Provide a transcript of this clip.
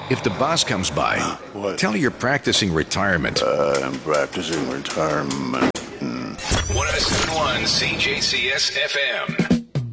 If the boss comes by, What? tell her you're practicing retirement. I'm practicing retirement. 107.1 CJCS FM.